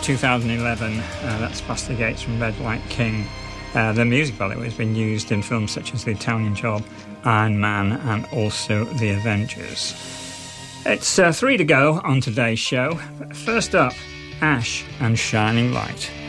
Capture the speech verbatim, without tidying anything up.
two thousand eleven, uh, that's Past the Gates from Red White King. Uh, the music, by the way, has been used in films such as The Italian Job, Iron Man, and also The Avengers. It's uh, three to go on today's show. First up, Ash and Shining Light.